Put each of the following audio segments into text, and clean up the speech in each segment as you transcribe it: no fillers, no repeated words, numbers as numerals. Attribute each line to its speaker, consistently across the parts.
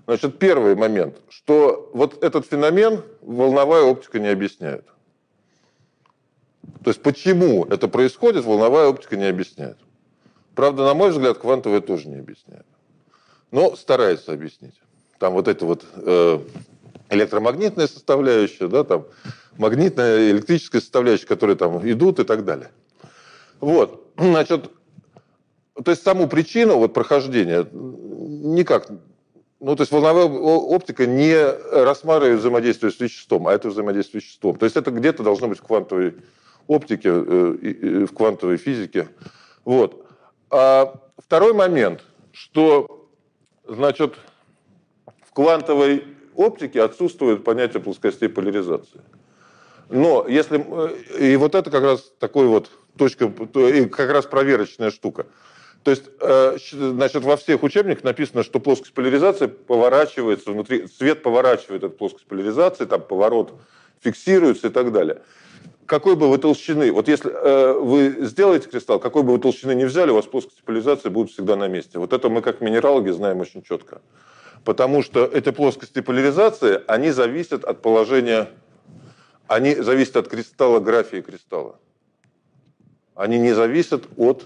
Speaker 1: Значит, первый момент, что вот этот феномен волновая оптика не объясняет. То есть почему это происходит, волновая оптика не объясняет. Правда, на мой взгляд, квантовая тоже не объясняет. Но старается объяснить. Там вот это вот электромагнитная составляющая, да, там магнитная, электрическая составляющая, которые там идут и так далее. Вот, значит, то есть саму причину вот прохождения никак, ну, то есть волновая оптика не рассматривает взаимодействие с веществом, а это взаимодействие с веществом. То есть это где-то должно быть в квантовой оптике, в квантовой физике. Вот. А второй момент, что, значит, в квантовой оптике отсутствует понятие плоскостей поляризации. Но если... И вот это как раз такой вот точка, и как раз проверочная штука. То есть, значит, во всех учебниках написано, что плоскость поляризации поворачивается внутри, свет поворачивает эту плоскость поляризации, там поворот фиксируется и так далее. Какой бы вы толщины, вот если вы сделаете кристалл, какой бы вы толщины ни взяли, у вас плоскости поляризации будут всегда на месте. Вот это мы как минералоги знаем очень четко. Потому что эти плоскости поляризации, они зависят от положения, они зависят от кристаллографии кристалла. Они не зависят от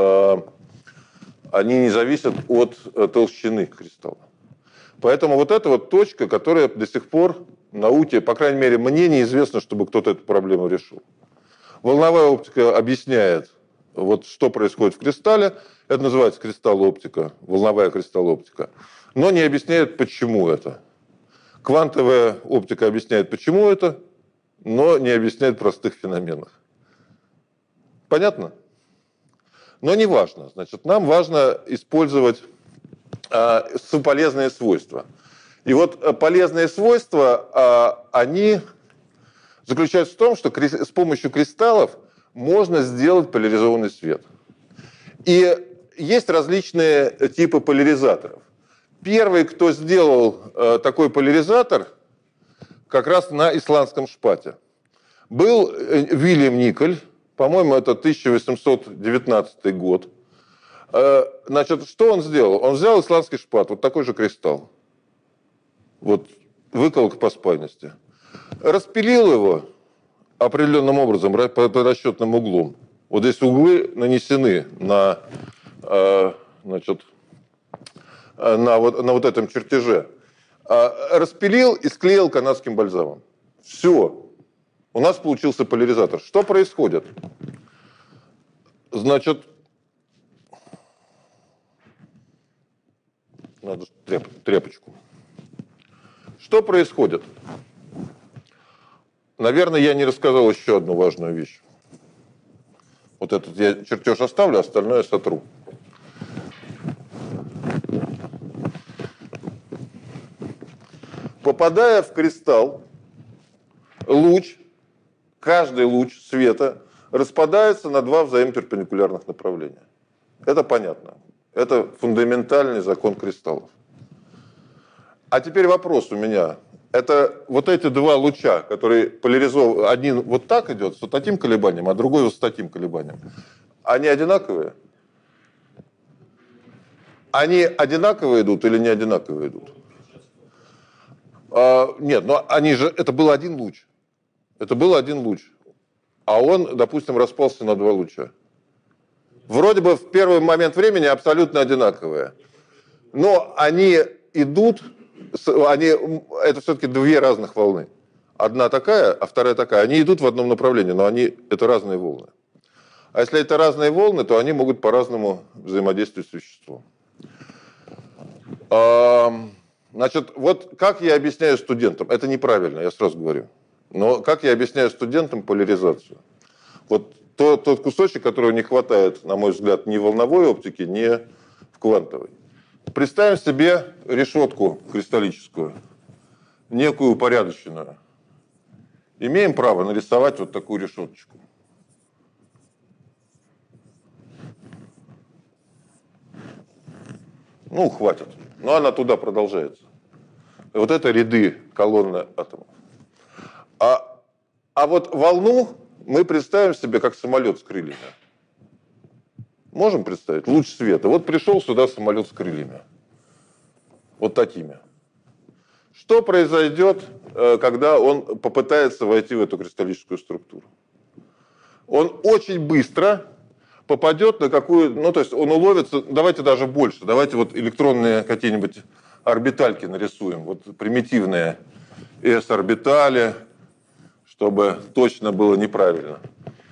Speaker 1: толщины кристалла. Поэтому вот это вот точка, которая до сих пор в науке, по крайней мере, мне неизвестно, чтобы кто-то эту проблему решил. Волновая оптика объясняет, вот что происходит в кристалле. Это называется кристаллооптика, волновая кристаллооптика. Но не объясняет, почему это. Квантовая оптика объясняет, почему это, но не объясняет простых феноменов. Понятно? Но не важно. Значит, нам важно использовать полезные свойства. И вот полезные свойства, они заключаются в том, что с помощью кристаллов можно сделать поляризованный свет. И есть различные типы поляризаторов. Первый, кто сделал такой поляризатор, как раз на исландском шпате, был Вильям Николь, по-моему, это 1819 год. Значит, что он сделал? Он взял исландский шпат, вот такой же кристалл, вот выколок по спайности, распилил его определенным образом, под расчетным углом. Вот здесь углы нанесены на, значит, на вот этом чертеже. Распилил и склеил канадским бальзамом. Все. У нас получился поляризатор. Что происходит? Значит, надо тряпочку. Что происходит? Наверное, я не рассказал еще одну важную вещь. Вот этот я чертеж оставлю, остальное сотру. Попадая в кристалл, луч, каждый луч света распадается на два взаимоперпендикулярных направления. Это понятно. Это фундаментальный закон кристаллов. А теперь вопрос у меня. Это вот эти два луча, которые поляризованы, один вот так идет, с вот таким колебанием, а другой вот с таким колебанием. Они одинаковые? Они одинаково идут или не одинаково идут? Нет, но они же, это был один луч. Это был один луч. А он, допустим, распался на два луча. Вроде бы в первый момент времени абсолютно одинаковые. Но они идут, это все-таки две разных волны. Одна такая, а вторая такая. Они идут в одном направлении, но это разные волны. А если это разные волны, то они могут по-разному взаимодействовать с веществом. Значит, вот как я объясняю студентам, это неправильно, я сразу говорю, но как я объясняю студентам поляризацию? Вот тот кусочек, которого не хватает, на мой взгляд, ни в волновой оптике, ни в квантовой. Представим себе решетку кристаллическую, некую упорядоченную. Имеем право нарисовать вот такую решеточку. Ну, хватит. Но она туда продолжается. И вот это ряды, колонны атомов. А вот волну мы представим себе как самолет с крыльями. Можем представить? Луч света. Вот пришел сюда самолет с крыльями. Вот такими. Что произойдет, когда он попытается войти в эту кристаллическую структуру? Он очень быстро попадет на какую... Ну, то есть он уловится... Давайте даже больше. Давайте вот электронные какие-нибудь орбитальки нарисуем. Вот примитивные S-орбитали, чтобы точно было неправильно.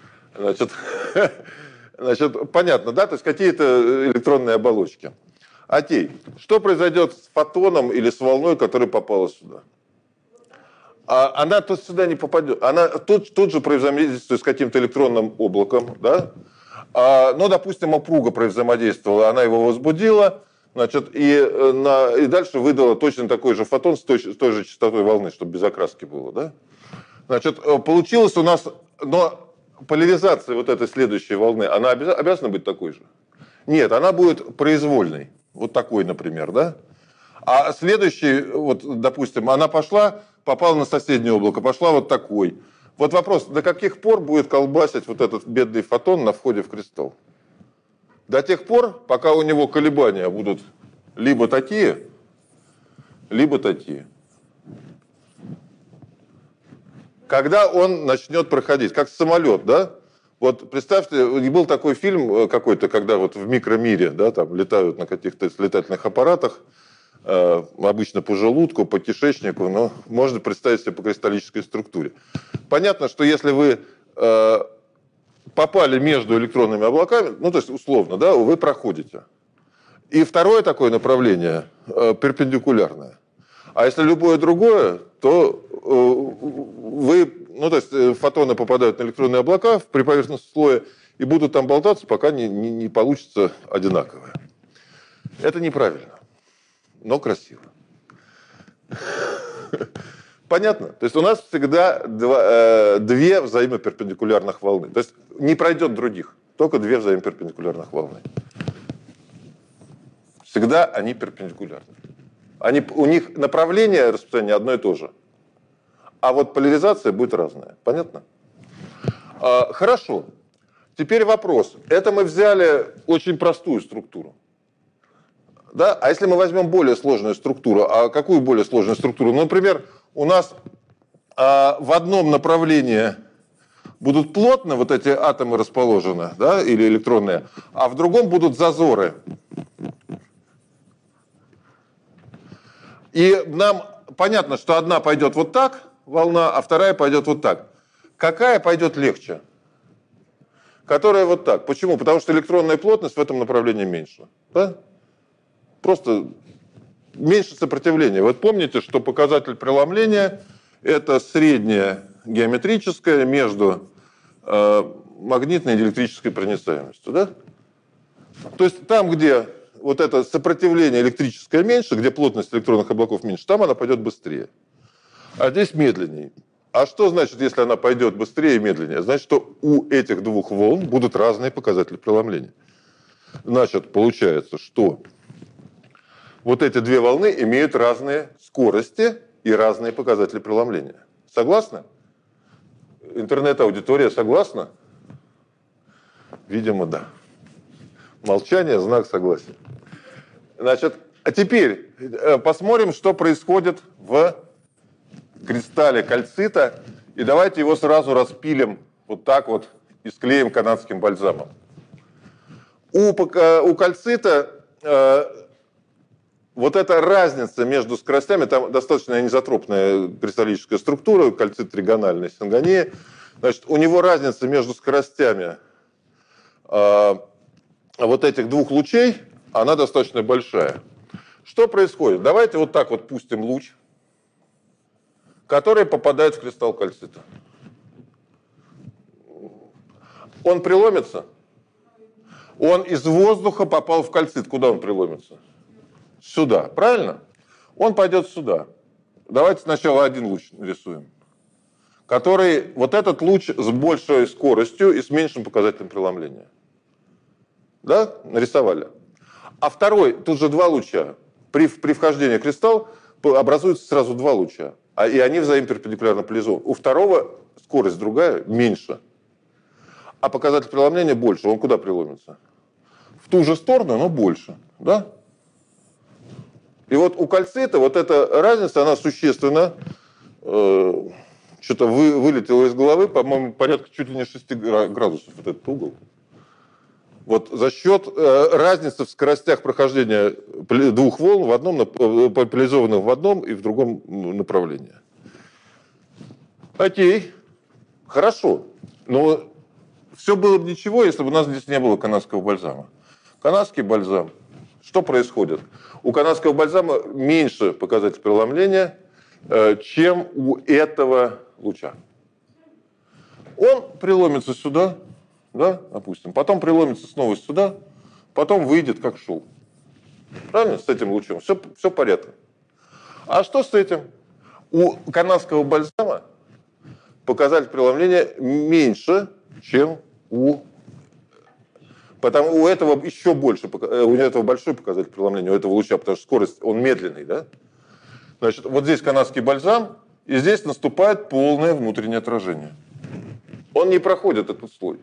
Speaker 1: Значит, понятно, да? То есть какие-то электронные оболочки. Окей. Что произойдет с фотоном или с волной, которая попала сюда? Она тут сюда не попадет. Она тут же взаимодействует с каким-то электронным облаком, да? Ну, допустим, упруга взаимодействовала, она его возбудила, значит, и дальше выдала точно такой же фотон с той же частотой волны, чтобы без окраски было, да? Значит, получилось у нас, но поляризация вот этой следующей волны, она обязана быть такой же? Нет, она будет произвольной, вот такой, например, да? А следующий, вот, допустим, она попала на соседнее облако, пошла вот такой. Вот вопрос, до каких пор будет колбасить вот этот бедный фотон на входе в кристалл? До тех пор, пока у него колебания будут либо такие, либо такие. Когда он начнет проходить, как самолет, да? Вот представьте, был такой фильм какой-то, когда вот в микромире, да, там летают на каких-то летательных аппаратах, обычно по желудку, по кишечнику, но можно представить себе по кристаллической структуре. Понятно, что если вы попали между электронными облаками, ну, то есть условно, да, вы проходите. И второе такое направление перпендикулярное. А если любое другое, то ну, то есть фотоны попадают на электронные облака при поверхностном слое и будут там болтаться, пока не получится одинаковое. Это неправильно, но красиво. Понятно? То есть у нас всегда две взаимоперпендикулярных волны. То есть не пройдет других, только две взаимоперпендикулярных волны. Всегда они перпендикулярны. У них направление распространения одно и то же. А вот поляризация будет разная. Понятно? Хорошо. Теперь вопрос. Это мы взяли очень простую структуру. Да? А если мы возьмем более сложную структуру? А какую более сложную структуру? Ну, например, у нас в одном направлении будут плотно вот эти атомы расположены, да, или электронные, а в другом будут зазоры. И нам понятно, что одна пойдет вот так, волна, а вторая пойдет вот так. Какая пойдет легче? Которая вот так. Почему? Потому что электронная плотность в этом направлении меньше. Да? Просто меньше сопротивления. Вот помните, что показатель преломления – это среднее геометрическое между магнитной и электрической проницаемостью. Да? То есть там, где вот это сопротивление электрическое меньше, где плотность электронных облаков меньше, там она пойдет быстрее. А здесь медленнее. А что значит, если она пойдет быстрее и медленнее? Значит, что у этих двух волн будут разные показатели преломления. Значит, получается, что вот эти две волны имеют разные скорости и разные показатели преломления. Согласны? Интернет-аудитория согласна? Видимо, да. Молчание – знак согласия. Значит, а теперь посмотрим, что происходит в кристалле кальцита. И давайте его сразу распилим вот так вот и склеим канадским бальзамом. У кальцита вот эта разница между скоростями, там достаточно анизотропная кристаллическая структура, кальцит тригональный, сингония. Значит, у него разница между скоростями вот этих двух лучей, она достаточно большая. Что происходит? Давайте вот так вот пустим луч, который попадает в кристалл кальцита. Он преломится? Он из воздуха попал в кальцит. Куда он преломится? Сюда. Правильно? Он пойдет сюда. Давайте сначала один луч нарисуем. Который, вот этот луч с большей скоростью и с меньшим показателем преломления. Да? Нарисовали. А второй, тут же два луча. При вхождении в кристалл образуются сразу два луча. И они взаимоперпендикулярно поляризованы. У второго скорость другая, меньше. А показатель преломления больше. Он куда преломится? В ту же сторону, но больше. Да? И вот у кальцита вот эта разница, она существенна. Что-то вылетело из головы, по-моему, порядка чуть ли не 6 градусов вот этот угол. Вот за счет разницы в скоростях прохождения двух волн в одном, поляризованных в одном и в другом направлении. Окей, хорошо. Но все было бы ничего, если бы у нас здесь не было канадского бальзама. Канадский бальзам. Что происходит? У канадского бальзама меньше показатель преломления, чем у этого луча. Он преломится сюда, да, допустим, потом преломится снова сюда, потом выйдет как шел. Правильно? С этим лучом. Все порядка. А что с этим? У канадского бальзама показатель преломления меньше, чем потому у этого еще больше, у этого большой показатель преломления, у этого луча, потому что скорость, он медленный, да? Значит, вот здесь канадский бальзам, и здесь наступает полное внутреннее отражение. Он не проходит этот слой.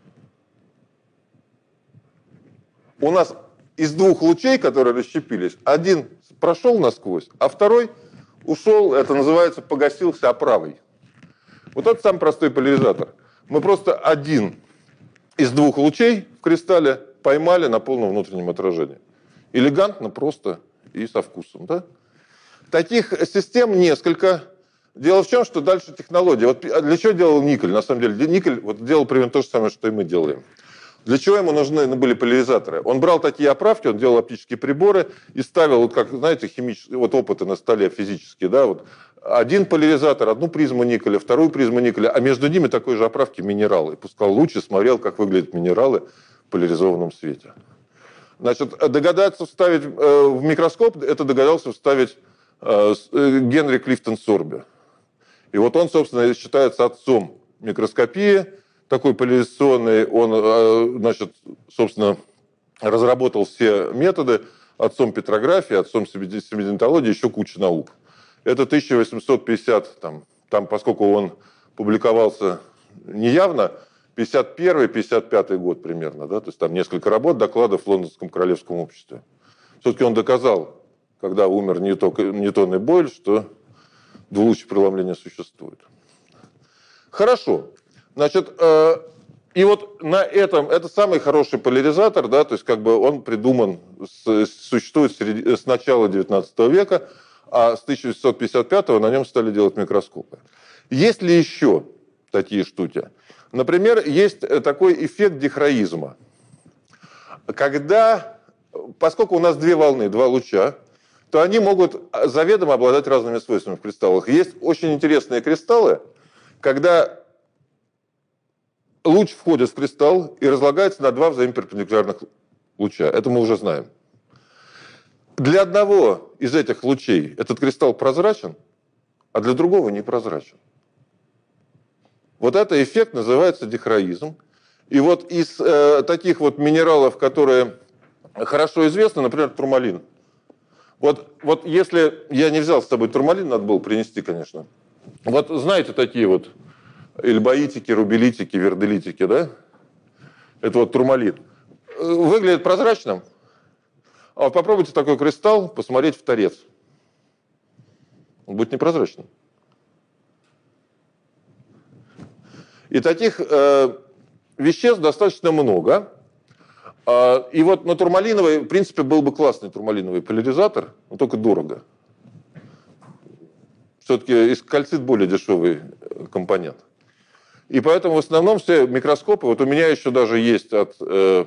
Speaker 1: У нас из двух лучей, которые расщепились, один прошел насквозь, а второй ушел, это называется, погасился оправой. Вот это самый простой поляризатор. Мы просто один из двух лучей в кристалле поймали на полном внутреннем отражении. Элегантно, просто и со вкусом. Да? Таких систем несколько. Дело в том, что дальше технология. Вот для чего делал Никель? На самом деле, Никель вот делал примерно то же самое, что и мы делаем. Для чего ему нужны были поляризаторы? Он брал такие оправки, он делал оптические приборы и ставил, вот как, знаете, химические, вот опыты на столе физические, да, вот один поляризатор, одну призму никеля, вторую призму никеля, а между ними такой же оправки минералы. И пускал луч и смотрел, как выглядят минералы в поляризованном свете. Значит, догадаться вставить в микроскоп, это догадался вставить Генри Клифтон Сорби. И вот он, собственно, считается отцом микроскопии, такой поляризационный, он, значит, собственно, разработал все методы, отцом петрографии, отцом семидентологии, еще куча наук. Это 1850, там, поскольку он публиковался неявно, 51-55 год примерно, да, то есть там несколько работ, докладов в Лондонском королевском обществе. Все-таки он доказал, когда умер Ньютон и Бойль, что двулучие преломления существует. Хорошо. Значит, и вот на этом, это самый хороший поляризатор, да, то есть как бы он придуман, существует с начала 19 века, а с 1855 на нем стали делать микроскопы. Есть ли еще такие штуки? Например, есть такой эффект дихроизма. Когда, поскольку у нас две волны, два луча, то они могут заведомо обладать разными свойствами в кристаллах. Есть очень интересные кристаллы, когда луч входит в кристалл и разлагается на два взаимоперпендикулярных луча. Это мы уже знаем. Для одного из этих лучей этот кристалл прозрачен, а для другого непрозрачен. Вот этот эффект называется дихроизм. И вот из таких вот минералов, которые хорошо известны, например, турмалин. Вот если я не взял с собой турмалин, надо было принести, конечно. Вот знаете такие вот эльбаитики, рубелитики, верделитики, да? Это вот турмалин. Выглядит прозрачным. А вот попробуйте такой кристалл посмотреть в торец. Он будет непрозрачным. И таких веществ достаточно много. И вот на турмалиновый, в принципе, был бы классный турмалиновый поляризатор, но только дорого. Все-таки кальцит более дешевый компонент. И поэтому в основном все микроскопы, вот у меня еще даже есть от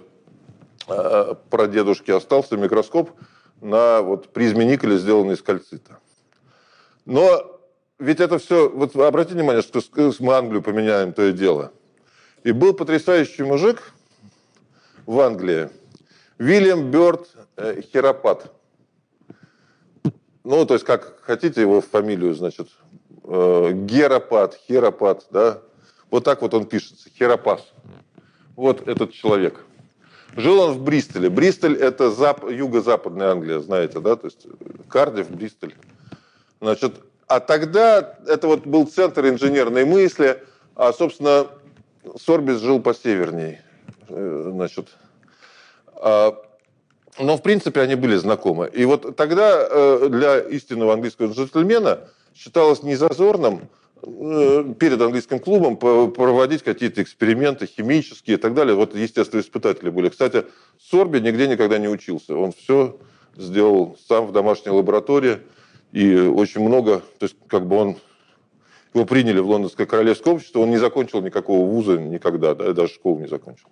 Speaker 1: прадедушки остался микроскоп на вот призме никеля, сделанный из кальцита. Но ведь это все, вот обратите внимание, что мы Англию поменяем, то и дело. И был потрясающий мужик в Англии, Вильям Бёрд Херапат. Ну, то есть, как хотите его фамилию, значит, Герапат, Херапат, да. Вот так вот он пишется, Херапас. Вот этот человек. Жил он в Бристоле. Бристоль – это юго-западная Англия, знаете, да, то есть Кардифф, Бристоль. Значит, а тогда это вот был центр инженерной мысли, а, собственно, Сорбис жил посеверней. Значит, Но, в принципе, они были знакомы. И вот тогда для истинного английского джентльмена считалось незазорным перед английским клубом проводить какие-то эксперименты химические и так далее. Вот естественные испытатели были. Кстати, Сорби нигде никогда не учился. Он все сделал сам в домашней лаборатории. И очень много, то есть как бы его приняли в Лондонское королевское общество, он не закончил никакого вуза никогда, да, даже школу не закончил.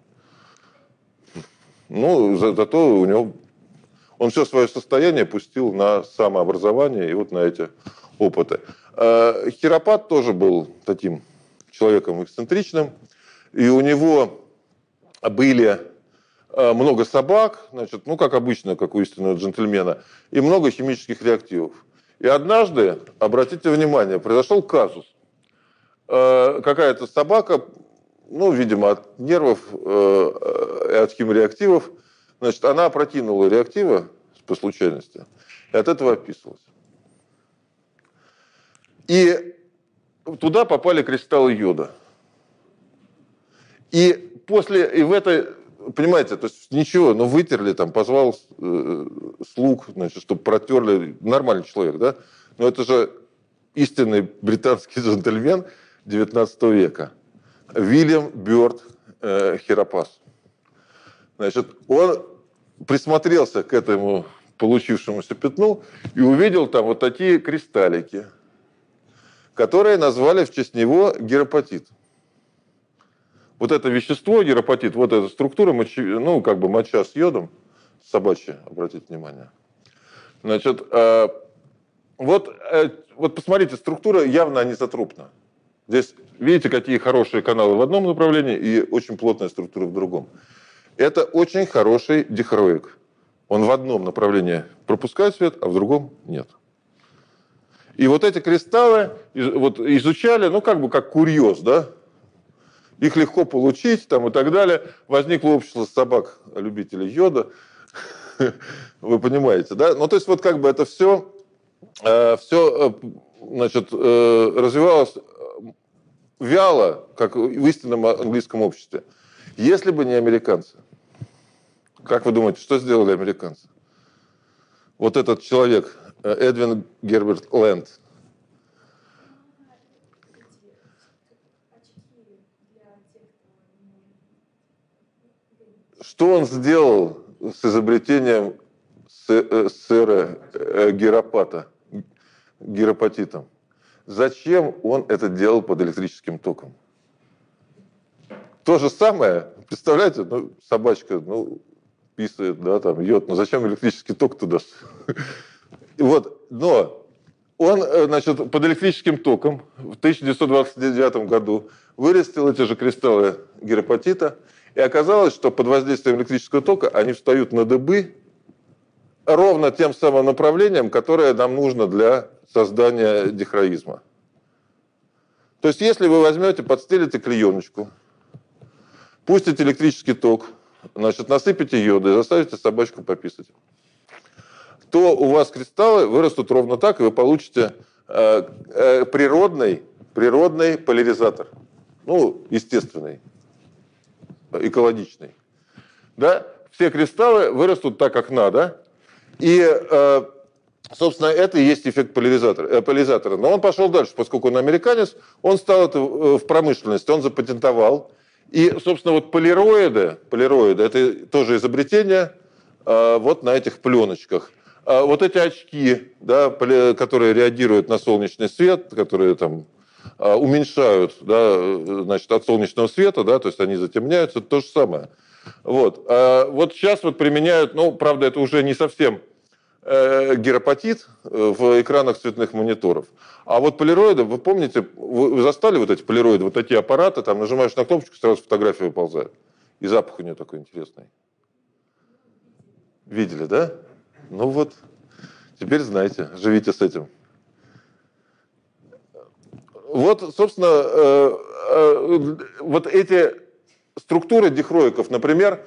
Speaker 1: Ну, зато у него он все свое состояние пустил на самообразование и вот на эти опыты. Хиропат тоже был таким человеком эксцентричным, и у него были много собак, значит, ну, как обычно, как у истинного джентльмена, и много химических реактивов. И однажды, обратите внимание, произошел казус. Какая-то собака, ну, видимо, от нервов и от химреактивов, значит, она опрокинула реактивы по случайности, и от этого описывалась. И туда попали кристаллы йода. И в этой, понимаете, то есть ничего, но вытерли, там, позвал слуг, значит, чтобы протерли, нормальный человек, да? Но это же истинный британский джентльмен 19 века. Вильям Бёрд Хиропас. Значит, он присмотрелся к этому получившемуся пятну и увидел там вот такие кристаллики, которые назвали в честь него гиропатит. Вот это вещество, гиропатит, вот эта структура, ну, как бы моча с йодом, собачья, обратите внимание. Значит, вот посмотрите, структура явно анизотропна. Здесь, видите, какие хорошие каналы в одном направлении и очень плотная структура в другом. Это очень хороший дихроик. Он в одном направлении пропускает свет, а в другом нет. И вот эти кристаллы вот, изучали, ну, как бы как курьез, да? Их легко получить там, и так далее. Возникло общество собак-любителей йода. Вы понимаете, да? Ну, то есть, вот как бы это все значит, развивалось вяло, как в истинном английском обществе. Если бы не американцы, как вы думаете, что сделали американцы? Вот этот человек, Эдвин Герберт Лэнд. Что он сделал с изобретением сэра гиропатитом? Зачем он это делал под электрическим током? То же самое, представляете, ну, собачка, ну, писает, да, там, йод, но зачем электрический ток туда? Вот, но он, значит, под электрическим током в 1929 году вырастил эти же кристаллы гиропатита, и оказалось, что под воздействием электрического тока они встают на дыбы ровно тем самым направлением, которое нам нужно для создания дихроизма. То есть, если вы возьмете, подстелите клееночку, пустите электрический ток, значит, насыпите йода и заставите собачку пописать, то у вас кристаллы вырастут ровно так, и вы получите природный поляризатор. Ну, естественный, экологичный. Да? Все кристаллы вырастут так, как надо. И, собственно, это и есть эффект поляризатора. Но он пошел дальше, поскольку он американец, он стал это в промышленности, он запатентовал. И, собственно, вот полироиды, это тоже изобретение вот на этих пленочках. Вот эти очки, да, которые реагируют на солнечный свет, которые там уменьшают, да, значит, от солнечного света, да, то есть они затемняются, это то же самое. Вот, вот сейчас вот применяют, ну, правда, это уже не совсем гиропатит в экранах цветных мониторов. А вот полироиды, вы помните, вы застали вот эти полироиды, вот такие аппараты, там нажимаешь на кнопочку, сразу фотография выползает. И запах у нее такой интересный. Видели, да? Ну вот, теперь знаете, живите с этим. Вот, собственно, вот эти структуры дихроиков, например,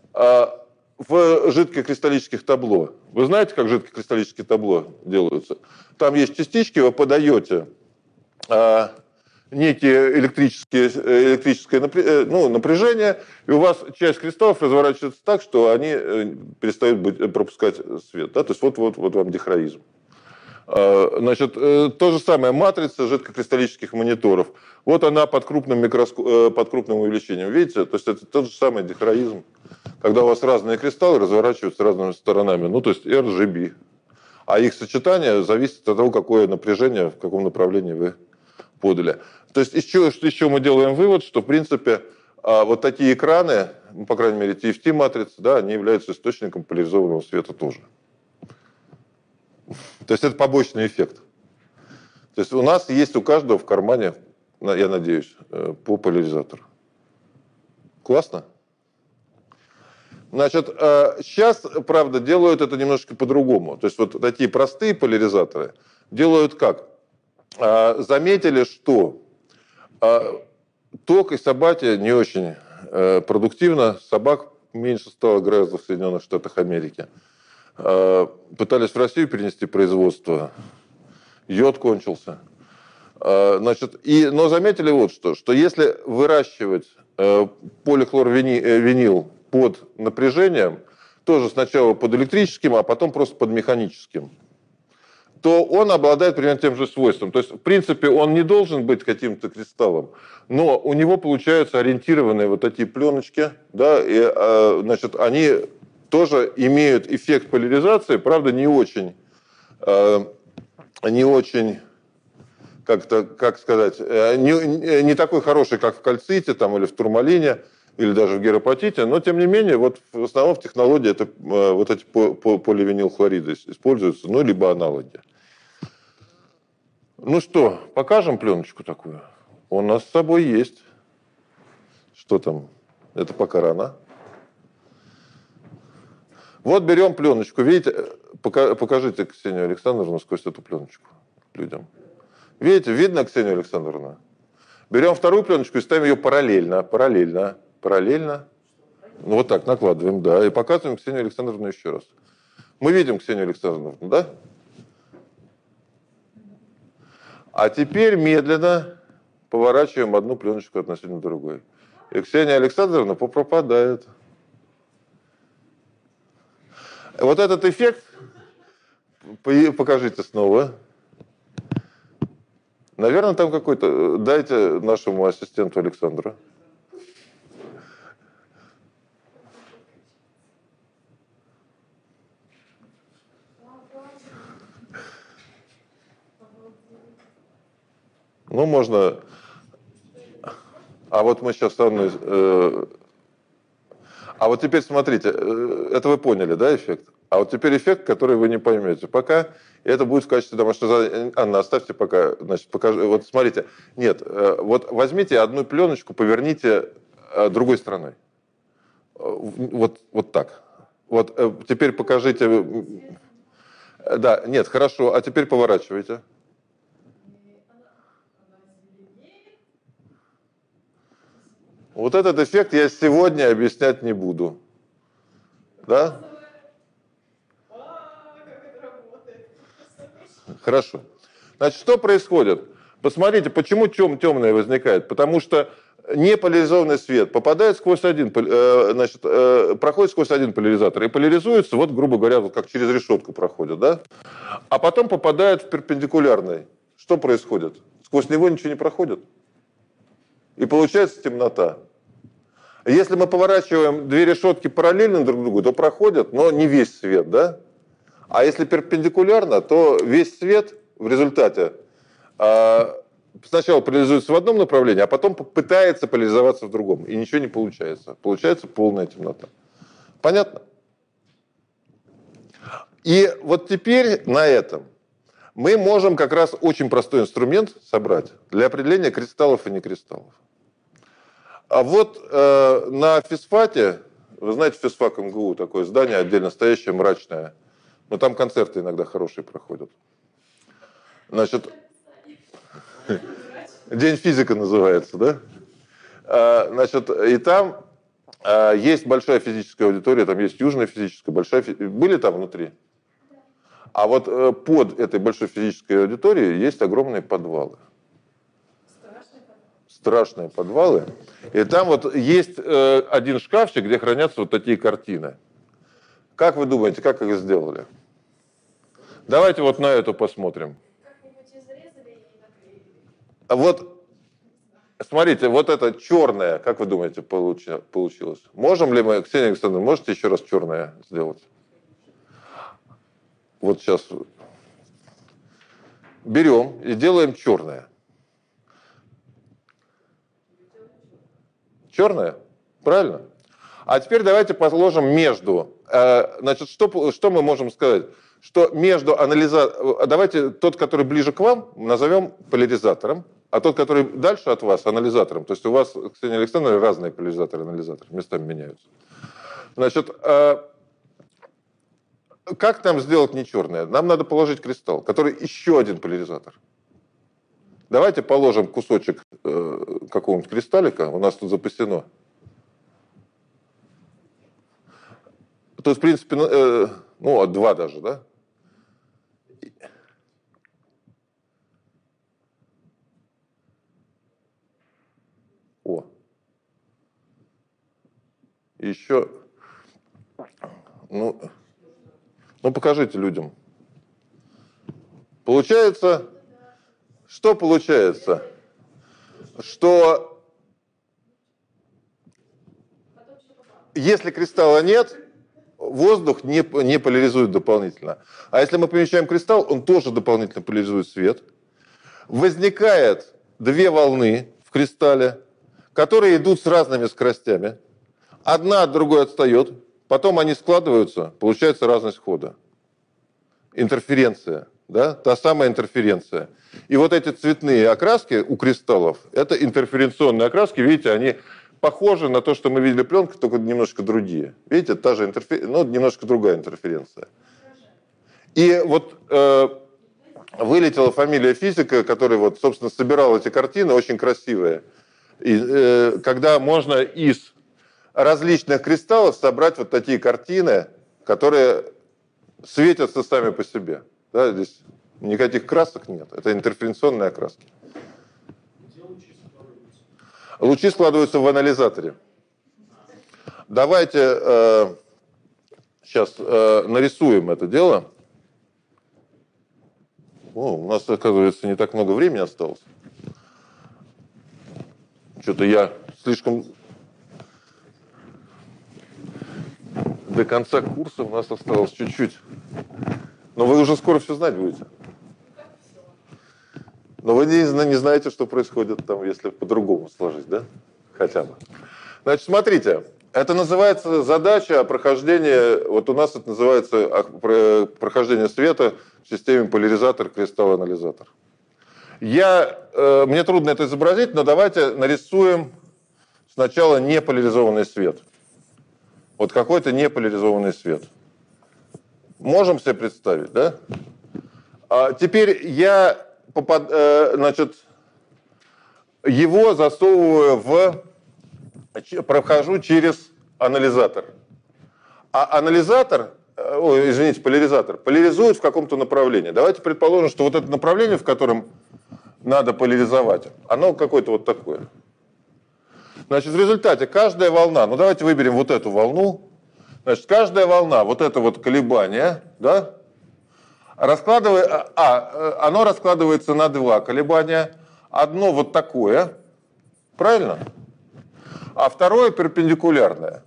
Speaker 1: в жидкокристаллических табло. Вы знаете, как жидкокристаллические табло делаются? Там есть частички, вы подаете некие электрическое напряжение, и у вас часть кристаллов разворачивается так, что они перестают пропускать свет. Да? То есть вот вам дихроизм. Значит, то же самое матрица жидкокристаллических мониторов. Вот она под крупным увеличением. Видите? То есть это тот же самый дихроизм, когда у вас разные кристаллы разворачиваются разными сторонами. Ну, то есть RGB. А их сочетание зависит от того, какое напряжение, в каком направлении вы подали. То есть из чего мы делаем вывод, что, в принципе, вот такие экраны, ну, по крайней мере, TFT-матрицы, да, они являются источником поляризованного света тоже. То есть это побочный эффект. То есть у нас есть у каждого в кармане, я надеюсь, по поляризатору. Классно? Значит, сейчас, правда, делают это немножко по-другому. То есть вот такие простые поляризаторы делают как? Заметили, что ток из собаки не очень продуктивно, собак меньше стало гораздо в Соединенных Штатах Америки. Пытались в Россию перенести производство, йод кончился. Значит, но заметили вот что если выращивать полихлорвинил под напряжением, тоже сначала под электрическим, а потом просто под механическим, то он обладает примерно тем же свойством. То есть, в принципе, он не должен быть каким-то кристаллом, но у него получаются ориентированные вот такие пленочки, да, и, значит, они тоже имеют эффект поляризации, правда, не очень, как сказать, не такой хороший, как в кальците там, или в турмалине, или даже в геропатите, но, тем не менее, вот в основном в технологии это, вот эти поливинилхлориды используются, ну, либо аналоги. Ну что, покажем пленочку такую? У нас с собой есть. Что там? Это пока рано. Вот берем пленочку. Видите, покажите, Ксению Александровну, сквозь эту пленочку людям. Видите, видно, Ксения Александровна? Берем вторую пленочку и ставим ее параллельно. Ну, вот так накладываем, да. И показываем Ксению Александровну еще раз. Мы видим Ксению Александровну, да? А теперь медленно поворачиваем одну пленочку относительно другой. И Ксения Александровна попропадает. Вот этот эффект, покажите снова. Наверное, там какой-то... Дайте нашему ассистенту Александру. Ну, можно... А вот мы сейчас с Анной... А вот теперь смотрите, это вы поняли, да, эффект? А вот теперь эффект, который вы не поймете. Пока это будет в качестве домашнего задания. Анна, оставьте пока, значит, покажи. Вот смотрите, нет, вот возьмите одну пленочку, поверните другой стороной. Вот так. Вот теперь покажите. Да, нет, хорошо. А теперь поворачивайте. Вот этот эффект я сегодня объяснять не буду. Да? Хорошо. Значит, что происходит? Посмотрите, почему темное возникает. Потому что неполяризованный свет попадает сквозь один, значит, проходит сквозь один поляризатор и поляризуется, вот, грубо говоря, вот как через решетку проходит, да? А потом попадает в перпендикулярный. Что происходит? Сквозь него ничего не проходит. И получается темнота. Если мы поворачиваем две решетки параллельно друг другу, то проходят, но не весь свет, да? А если перпендикулярно, то весь свет в результате сначала поляризуется в одном направлении, а потом пытается поляризоваться в другом. И ничего не получается. Получается полная темнота. Понятно? И вот теперь на этом мы можем как раз очень простой инструмент собрать для определения кристаллов и некристаллов. А вот на физфаке, вы знаете, физфак МГУ, такое здание отдельно стоящее, мрачное, но там концерты иногда хорошие проходят. Значит, День физика называется, да? Значит, и там есть большая физическая аудитория, там есть южная физическая, большая... Были там внутри? А вот под этой большой физической аудиторией есть огромные подвалы. страшные подвалы. И там вот есть один шкафчик, где хранятся вот такие картины. Как вы думаете, как их сделали? Давайте вот на эту посмотрим. Вот, смотрите, вот это черное, как вы думаете, получилось? Можем ли мы, Ксения Александровна, можете еще раз черное сделать? Вот сейчас берем и делаем черное. Черное? Правильно? А теперь давайте положим между. Значит, что мы можем сказать? Что между анализатором... Давайте тот, который ближе к вам, назовем поляризатором, а тот, который дальше от вас, анализатором. То есть у вас, Ксения Александровна, разные поляризаторы-анализаторы, местами меняются. Значит, как нам сделать не черное? Нам надо положить кристалл, который еще один поляризатор. Давайте положим кусочек какого-нибудь кристаллика, у нас тут запасено. То есть, в принципе, ну, два даже, да? О. Еще, ну, покажите людям. Получается, что получается? Что если кристалла нет, воздух не поляризует дополнительно. А если мы помещаем кристалл, он тоже дополнительно поляризует свет. Возникает две волны в кристалле, которые идут с разными скоростями. Одна от другой отстает, потом они складываются, получается разность хода. Интерференция, да? Та самая интерференция. И вот эти цветные окраски у кристаллов, это интерференционные окраски, видите, они похожи на то, что мы видели пленку, только немножко другие. Видите, та же интерференция, но немножко другая интерференция. И вот вылетела фамилия физика, который вот, собственно, собирал эти картины, очень красивые. И, когда можно из различных кристаллов собрать вот такие картины, которые светятся сами по себе. Да, здесь никаких красок нет. Это интерференционные окраски.
Speaker 2: Где лучи складываются?
Speaker 1: Лучи складываются в анализаторе. Давайте сейчас нарисуем это дело. О, у нас, оказывается, не так много времени осталось. Что-то я слишком... До конца курса у нас осталось чуть-чуть. Но вы уже скоро все знать будете. Но вы не знаете, что происходит там, если по-другому сложить, да? Хотя бы. Значит, смотрите. Это называется задача прохождения... Вот у нас это называется прохождение света в системе поляризатор, кристалл, анализатор. Мне трудно это изобразить, но давайте нарисуем сначала неполяризованный свет. Вот какой-то неполяризованный свет. Можем себе представить, да? А теперь я его засовываю прохожу через анализатор. А анализатор, поляризатор, поляризует в каком-то направлении. Давайте предположим, что вот это направление, в котором надо поляризовать, оно какое-то вот такое. Значит, в результате каждая волна, ну давайте выберем вот эту волну, значит, каждая волна, вот это вот колебание, да, оно раскладывается на два колебания. Одно вот такое, правильно? А второе перпендикулярное.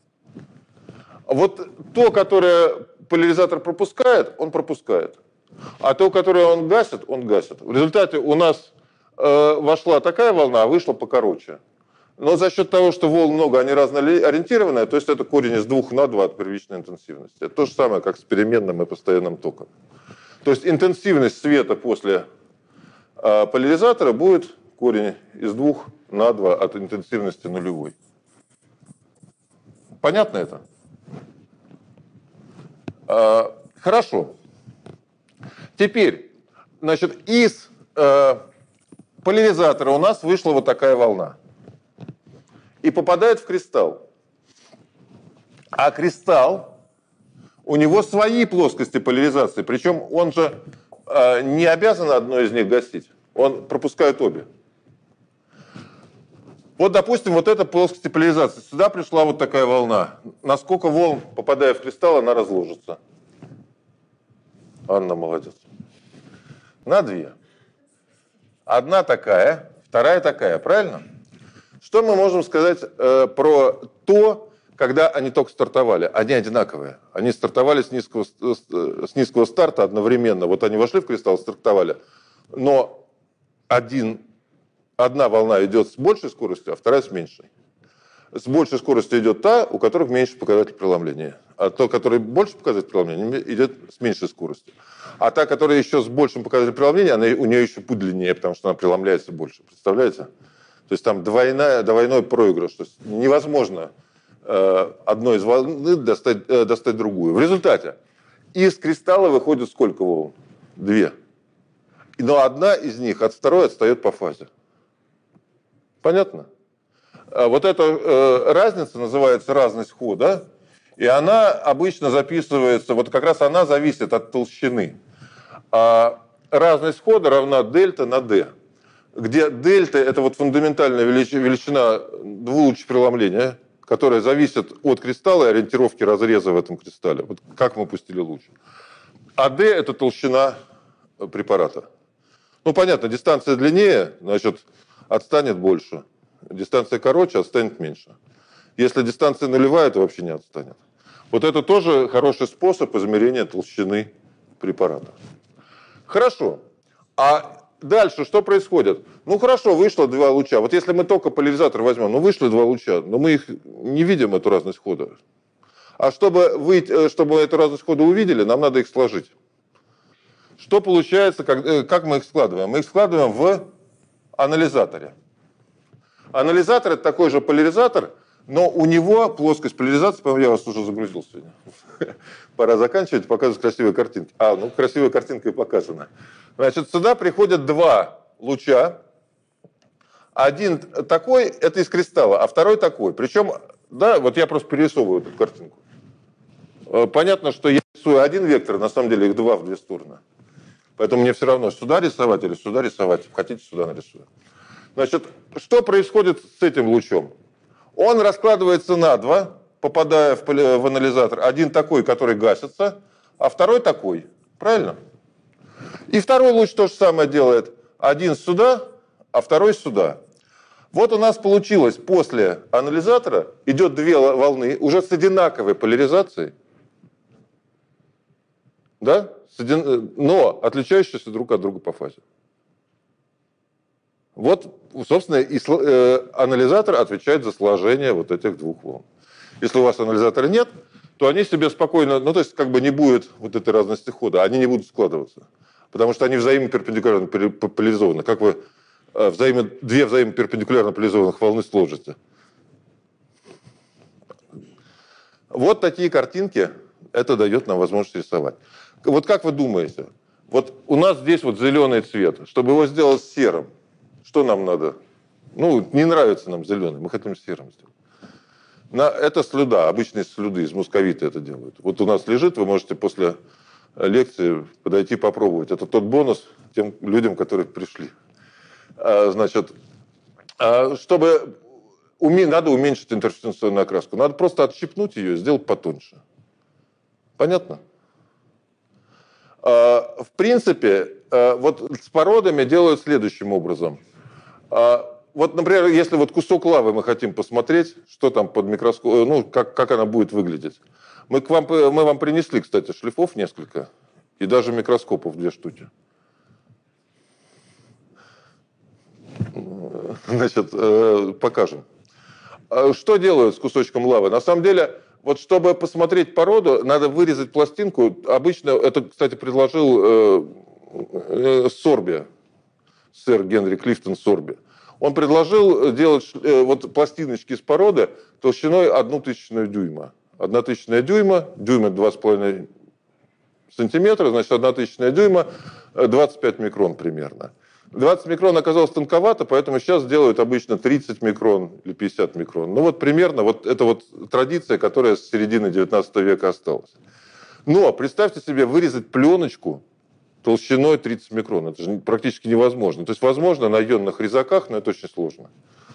Speaker 1: Вот то, которое поляризатор пропускает, он пропускает. А то, которое он гасит, он гасит. В результате у нас вошла такая волна, а вышла покороче. Но за счет того, что волн много, они разноориентированные, то есть это корень из 2 на 2 от первичной интенсивности. Это то же самое, как с переменным и постоянным током. То есть интенсивность света после поляризатора будет корень из 2 на 2 от интенсивности нулевой. Понятно это? Хорошо. Теперь, значит, из поляризатора у нас вышла вот такая волна. И попадает в кристалл. А кристалл, у него свои плоскости поляризации. Причем он же не обязан одной из них гасить. Он пропускает обе. Вот, допустим, вот эта плоскость поляризации. Сюда пришла вот такая волна. На сколько волн, попадая в кристалл, она разложится? Анна молодец. На 2. Одна такая, вторая такая, правильно? Что мы можем сказать про то, когда они только стартовали? Они одинаковые. Они стартовали с низкого старта одновременно. Вот они вошли в кристалл, стартовали. Но одна волна идет с большей скоростью, а вторая с меньшей. С большей скоростью идет та, у которых меньше показатель преломления. А та, которая больше показатель преломления, идет с меньшей скоростью. А та, которая еще с большим показателем преломления, у нее еще путь длиннее, потому что она преломляется больше. Представляете? То есть там двойной проигрыш. То есть невозможно одной из волны достать другую. В результате из кристалла выходит сколько волн? 2. Но одна из них от второй отстает по фазе. Понятно? Вот эта разница называется разность хода, и она обычно записывается, вот как раз она зависит от толщины. Разность хода равна дельта на d, где дельта – это вот фундаментальная величина двулучия преломления, которая зависит от кристалла и ориентировки разреза в этом кристалле, вот как мы пустили луч. А d – это толщина препарата. Ну, понятно, дистанция длиннее, значит, отстанет больше. Дистанция короче, отстанет меньше. Если дистанция нулевая, то вообще не отстанет. Вот это тоже хороший способ измерения толщины препарата. Хорошо. А дальше что происходит? Ну, хорошо, вышло 2 луча. Вот если мы только поляризатор возьмем, ну, вышло 2 луча, но мы их не видим, эту разность хода. А чтобы эту разность хода увидели, нам надо их сложить. Что получается, как мы их складываем? Мы их складываем в анализаторе. Анализатор – это такой же поляризатор, но у него плоскость поляризации, по-моему, я вас уже загрузил сегодня. Пора заканчивать, показывать красивые картинки. Ну, красивая картинка и показана. Значит, сюда приходят 2 луча. Один такой, это из кристалла, а второй такой. Причем, да, вот я просто перерисовываю эту картинку. Понятно, что я рисую один вектор, на самом деле их 2 в 2 стороны. Поэтому мне все равно, сюда рисовать или сюда рисовать. Хотите, сюда нарисую. Значит, что происходит с этим лучом? Он раскладывается на 2, попадая в анализатор. Один такой, который гасится, а второй такой. Правильно? И второй луч то же самое делает. Один сюда, а второй сюда. Вот у нас получилось, после анализатора идет 2 волны, уже с одинаковой поляризацией. Да? Но отличающиеся друг от друга по фазе. Вот, собственно, анализатор отвечает за сложение вот этих 2 волн. Если у вас анализатора нет, то они себе спокойно, ну, то есть, как бы не будет вот этой разности хода, они не будут складываться. Потому что они взаимоперпендикулярно поляризованы. Как вы 2 взаимоперпендикулярно поляризованных волны сложите? Вот такие картинки, это дает нам возможность рисовать. Вот как вы думаете, вот у нас здесь вот зеленый цвет, чтобы его сделать серым, что нам надо? Ну, не нравится нам зеленый, мы хотим серым сделать. Это слюда, обычные слюды, из мусковита это делают. Вот у нас лежит, вы можете после лекции подойти попробовать. Это тот бонус тем людям, которые пришли. Значит, чтобы надо уменьшить интерференционную окраску. Надо просто отщипнуть ее и сделать потоньше. Понятно? В принципе, вот с породами делают следующим образом. Вот, например, если вот кусок лавы мы хотим посмотреть, что там под микроскопом, ну, как она будет выглядеть. Мы вам принесли, кстати, шлифов несколько и даже микроскопов 2 штуки. Значит, покажем. Что делают с кусочком лавы? На самом деле, вот чтобы посмотреть породу, надо вырезать пластинку. Обычно, это, кстати, предложил Сорби, сэр Генри Клифтон Сорби. Он предложил делать вот пластиночки из породы толщиной 0,01 дюйма. 0,01 дюйма, дюйм это 2,5 сантиметра, значит 0,01 дюйма, 25 микрон примерно. 20 микрон оказалось тонковато, поэтому сейчас делают обычно 30 микрон или 50 микрон. Ну вот примерно вот это вот традиция, которая с середины 19 века осталась. Но представьте себе вырезать пленочку толщиной 30 микрон. Это же практически невозможно. То есть возможно на ионных резаках, но это очень сложно.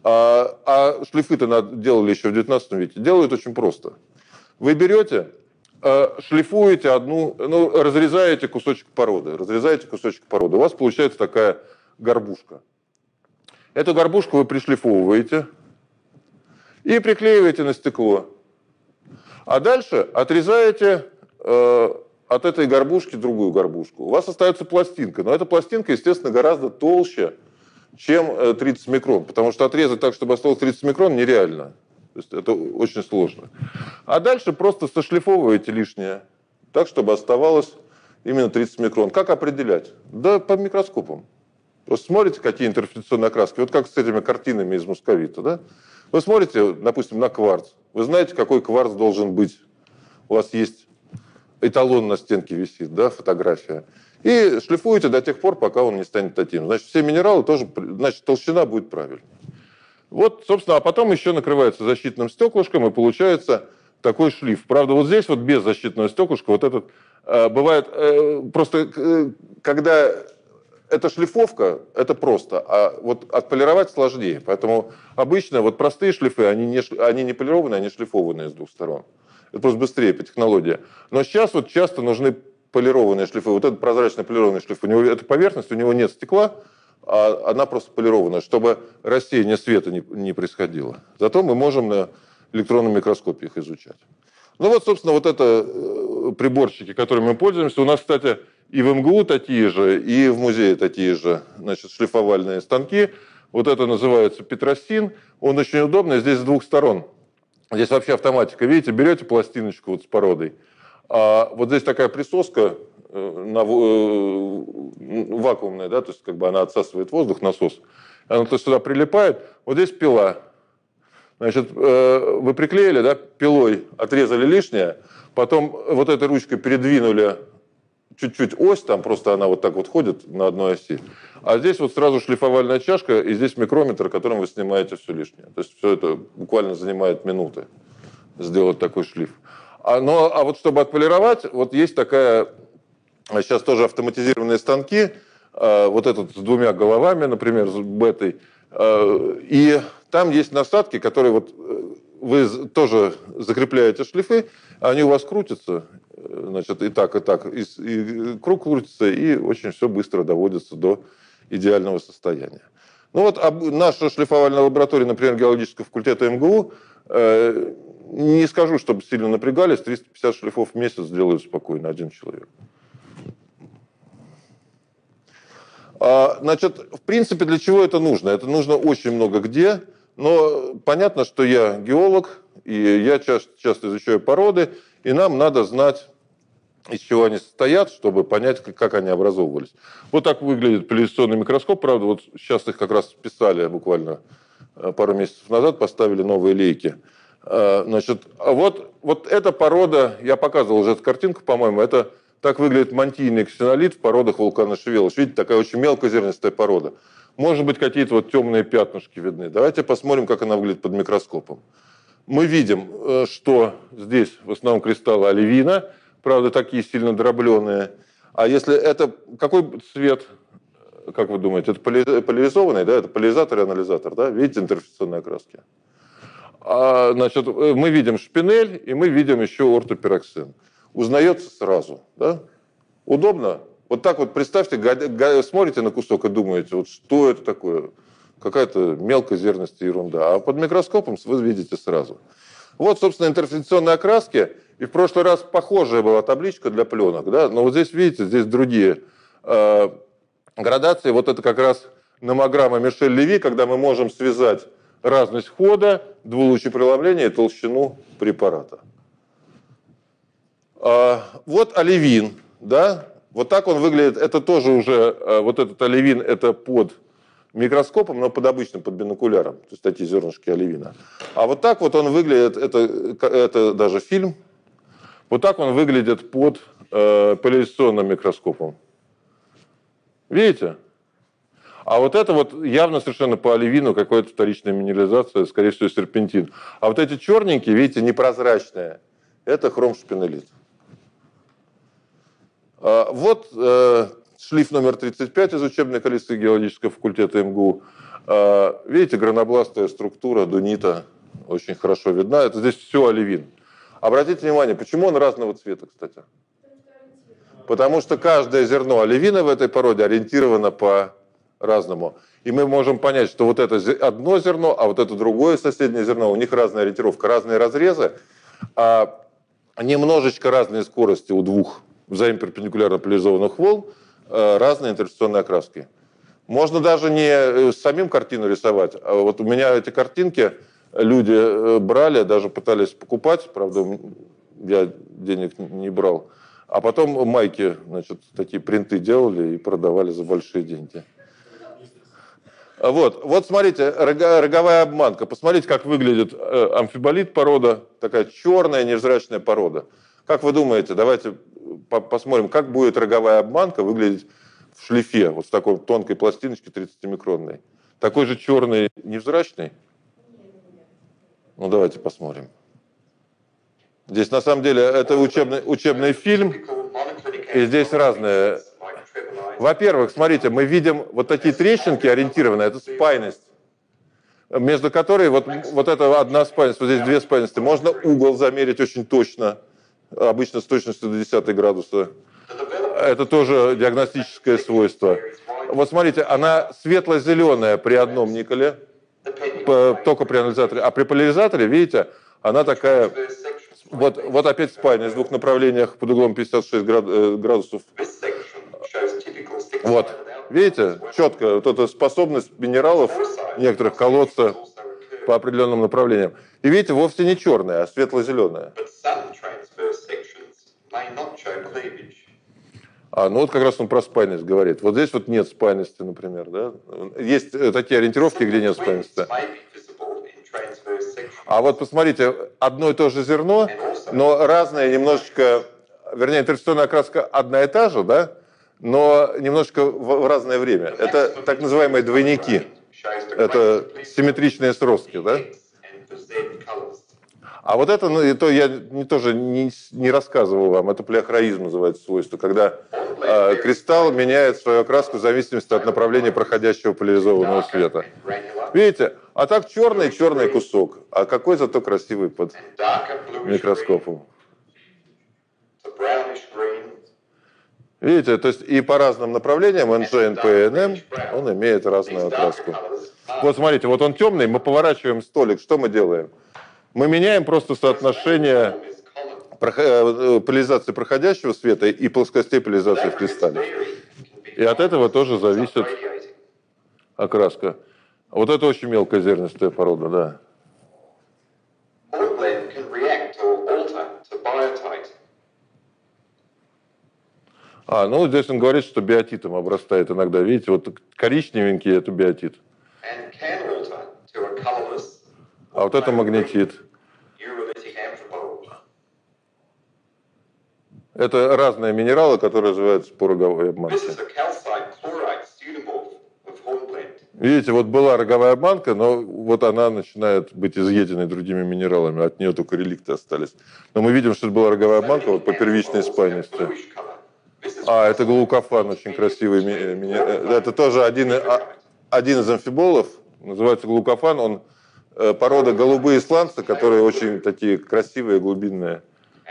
Speaker 1: А шлифы-то делали еще в 19 веке. Делают очень просто. Вы берете, шлифуете разрезаете кусочек породы. У вас получается такая горбушка. Эту горбушку вы пришлифовываете и приклеиваете на стекло. А дальше отрезаете от этой горбушки другую горбушку. У вас остается пластинка. Но эта пластинка, естественно, гораздо толще, чем 30 микрон. Потому что отрезать так, чтобы осталось 30 микрон, нереально. То есть это очень сложно. А дальше просто сошлифовываете лишнее, так, чтобы оставалось именно 30 микрон. Как определять? Да по микроскопам. Просто смотрите, какие интерференционные окраски. Вот как с этими картинами из московита. Да? Вы смотрите, допустим, на кварц. Вы знаете, какой кварц должен быть. У вас есть эталон на стенке висит, да, фотография. И шлифуете до тех пор, пока он не станет таким. Значит, все минералы тоже, значит, толщина будет правильной. Вот, собственно, а потом еще накрывается защитным стеклышком, и получается такой шлиф. Правда, вот здесь вот без защитного стеклышка вот этот бывает просто, когда это шлифовка, это просто, а вот отполировать сложнее. Поэтому обычно вот простые шлифы, они не полированные, они шлифованные с двух сторон. Это просто быстрее по технологии. Но сейчас вот часто нужны полированные шлифы. Вот этот прозрачный полированный шлиф, у него эта поверхность, у него нет стекла, а она просто полированная, чтобы рассеяние света не происходило. Зато мы можем на электронном микроскопе их изучать. Ну вот, собственно, вот это приборчики, которыми мы пользуемся. У нас, кстати, и в МГУ такие же, и в музее такие же, значит, шлифовальные станки. Вот это называется Петросин. Он очень удобный, здесь с двух сторон. Здесь вообще автоматика. Видите, берете пластиночку вот с породой, а вот здесь такая присоска вакуумная, да, то есть как бы она отсасывает воздух, насос. Она то сюда прилипает. Вот здесь пила. Значит, вы приклеили, да, пилой отрезали лишнее, потом вот этой ручкой передвинули чуть-чуть ось, там просто она вот так вот ходит на одной оси. А здесь вот сразу шлифовальная чашка, и здесь микрометр, которым вы снимаете все лишнее. То есть все это буквально занимает минуты, сделать такой шлиф. А вот чтобы отполировать, вот есть такая, сейчас тоже автоматизированные станки, вот этот с двумя головами, например, с бетой, и там есть насадки, которые вот вы тоже закрепляете шлифы, они у вас крутятся, значит, и так, и круг крутится, и очень все быстро доводится до идеального состояния. Ну вот наша шлифовальная лаборатория, например, геологического факультета МГУ, не скажу, чтобы сильно напрягались, 350 шлифов в месяц делают спокойно один человек. Значит, в принципе, для чего это нужно? Это нужно очень много где, но понятно, что я геолог, и я часто изучаю породы, и нам надо знать, из чего они состоят, чтобы понять, как они образовывались. Вот так выглядит поляризационный микроскоп. Правда, вот сейчас их как раз списали буквально пару месяцев назад, поставили новые лейки. Значит, вот эта порода, я показывал уже эту картинку, по-моему, это так выглядит мантийный ксенолит в породах вулкана Шевелыш. Видите, такая очень мелкозернистая порода. Может быть, какие-то вот темные пятнышки видны. Давайте посмотрим, как она выглядит под микроскопом. Мы видим, что здесь в основном кристаллы оливина, правда, такие сильно дробленые. А если это... Какой цвет, как вы думаете, это поляризованный, да? Это поляризатор и анализатор, да? Видите интерференционные окраски? Значит, мы видим шпинель, и мы видим еще ортопироксин. Узнается сразу, да? Удобно? Вот так вот представьте, смотрите на кусок и думаете, вот что это такое? Какая-то мелкозернистая ерунда. А под микроскопом вы видите сразу. Вот, собственно, интерференционные окраски. И в прошлый раз похожая была табличка для пленок, да? Но вот здесь, видите, здесь другие градации. Вот это как раз номограмма Мишель-Леви, когда мы можем связать разность хода, двулучепреломления и толщину препарата. Вот оливин, да? Вот так он выглядит. Это тоже уже, вот этот оливин, это под микроскопом, но под обычным, под бинокуляром. То есть такие зернышки оливина. А вот так вот он выглядит, это даже фильм. Вот так он выглядит под поляризационным микроскопом. Видите? А вот это вот явно совершенно по оливину какая-то вторичная минерализация, скорее всего, серпентин. А вот эти черненькие, видите, непрозрачные, это хромшпинелит. Вот шлиф номер 35 из учебной коллекции геологического факультета МГУ. Видите, гранобластая структура дунита очень хорошо видна. Это здесь все оливин. Обратите внимание, почему он разного цвета, кстати? Потому что каждое зерно оливина в этой породе ориентировано по-разному. И мы можем понять, что вот это одно зерно, а вот это другое соседнее зерно, у них разная ориентировка, разные разрезы, а немножечко разные скорости у двух взаимоперпендикулярно поляризованных волн, разные интерференционные окраски. Можно даже не самим картину рисовать, а вот у меня эти картинки люди брали, даже пытались покупать, правда, я денег не брал, а потом майки, значит, такие принты делали и продавали за большие деньги. Вот смотрите, роговая обманка. Посмотрите, как выглядит амфиболит порода, такая черная невзрачная порода. Как вы думаете, давайте посмотрим, как будет роговая обманка выглядеть в шлифе, вот в такой тонкой пластиночке 30-микронной. Такой же черный невзрачный? Ну, давайте посмотрим. Здесь, на самом деле, это учебный фильм, и здесь разные. Во-первых, смотрите, мы видим вот такие трещинки ориентированные, это спайность, между которой вот это одна спайность, вот здесь две спайности. Можно угол замерить очень точно, обычно с точностью до 10 градуса. Это тоже диагностическое свойство. Вот смотрите, она светло-зеленая при одном никеле, только при анализаторе, а при поляризаторе, видите, она такая, вот опять спайность в двух направлениях под углом 56 градусов. Вот, видите, четко, вот эта способность минералов некоторых колоться по определенным направлениям. И видите, вовсе не черная, а светло-зеленая. Ну вот как раз он про спайность говорит. Вот здесь вот нет спайности, например. Да? Есть такие ориентировки, где нет спайности. А вот посмотрите, одно и то же зерно, но разное немножечко, вернее, интерференционная окраска одна и та же, да? Но немножко в разное время. Это так называемые двойники. Это симметричные сростки, да? А вот это, ну, то я тоже не рассказывал вам, это плеохроизм называется свойство, когда кристалл меняет свою окраску в зависимости от направления проходящего поляризованного света. Видите? А так черный кусок, а какой зато красивый под микроскопом. Видите, то есть и по разным направлениям NG, NP и NM он имеет разную окраску. Вот смотрите, вот он темный, мы поворачиваем столик, что мы делаем? Мы меняем просто соотношение поляризации проходящего света и плоскостей поляризации в кристалле. И от этого тоже зависит окраска. Вот это очень мелкозернистая порода, да. Ну здесь он говорит, что биотитом обрастает иногда. Видите, вот коричневенький – это биотит. А вот это магнетит. Это разные минералы, которые развиваются по роговой обманке. Видите, вот была роговая обманка, но вот она начинает быть изъеденной другими минералами. От нее только реликты остались. Но мы видим, что это была роговая обманка вот по первичной спайности. Это глукофан, очень красивый минерал. Это тоже один из амфиболов, называется глукофан. Он порода голубые сланцы, которые очень такие красивые, глубинные.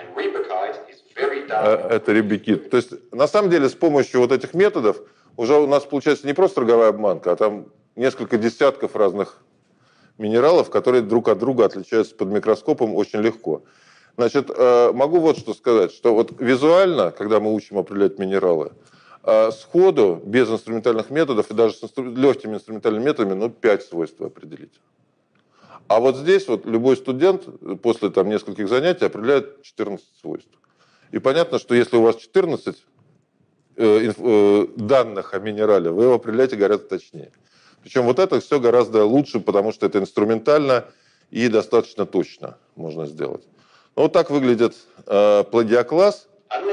Speaker 1: Это рибикит. То есть, на самом деле, с помощью вот этих методов уже у нас получается не просто роговая обманка, а там несколько десятков разных минералов, которые друг от друга отличаются под микроскопом очень легко. Значит, могу вот что сказать, что вот визуально, когда мы учим определять минералы, сходу, без инструментальных методов и даже с легкими инструментальными методами, 5 свойств определить. А вот здесь вот любой студент после там нескольких занятий определяет 14 свойств. И понятно, что если у вас 14 данных о минерале, вы его определяете гораздо точнее. Причем вот это все гораздо лучше, потому что это инструментально и достаточно точно можно сделать. Вот так выглядит плагиокласс.